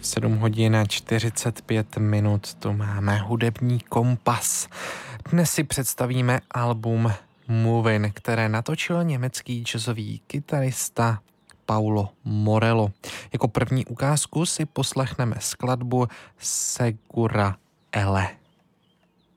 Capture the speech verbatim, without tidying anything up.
sedm hodin a čtyřicet pět minut, tu máme hudební kompas. Dnes si představíme album Movin', které natočil německý jazzový kytarista Paulo Morello. Jako první ukázku si poslechneme skladbu Segura Elle.